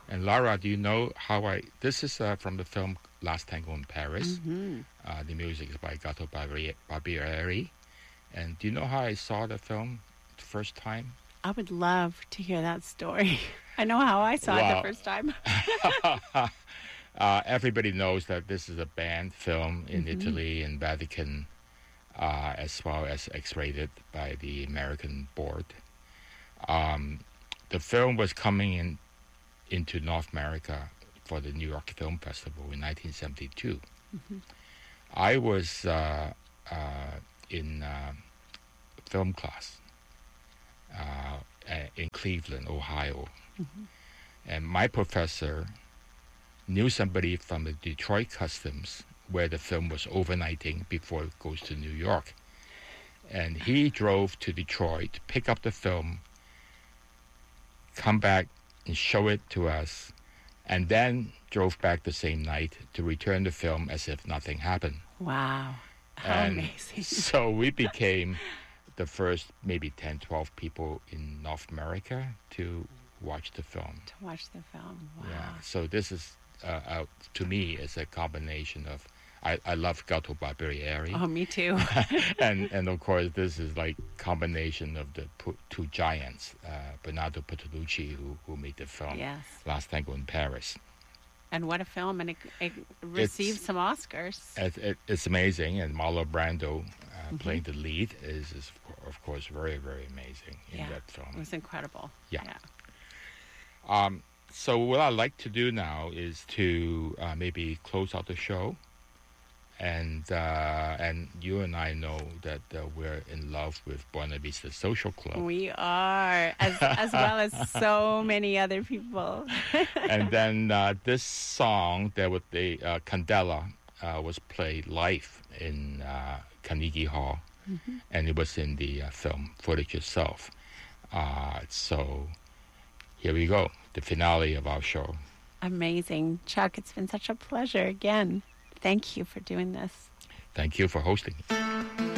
And Lara, do you know how I... This is from the film Last Tango in Paris. The music is by Gato Barbieri. And do you know how I saw the film the first time? I would love to hear that story. I know how I saw it the first time. Everybody knows that this is a banned film in Italy and Vatican, as well as X-rated by the American board. The film was coming into North America for the New York Film Festival in 1972. I was in film class in Cleveland, Ohio. And my professor knew somebody from the Detroit Customs where the film was overnighting before it goes to New York. And he drove to Detroit, pick up the film, come back and show it to us, and then drove back the same night to return the film as if nothing happened. Wow. How amazing. So we became the first maybe 10, 12 people in North America to watch the film. Wow. Yeah. So this is, to me, is a combination of, I love Gato Barbieri. Oh, me too. and of course, this is like combination of the two giants, Bernardo Bertolucci, who made the film Last Tango in Paris. And what a film, and it received some Oscars. It's amazing, and Marlon Brando playing the lead is of course very, very amazing in that film. It was incredible. Yeah. So what I'd like to do now is to maybe close out the show. And you and I know that we're in love with Buena Vista Social Club. We are, as well as so many other people. And then this song, Candela, was played live in Carnegie Hall, and it was in the film Footage itself. So here we go, the finale of our show. Amazing. Chuck, it's been such a pleasure again. Thank you for doing this. Thank you for hosting.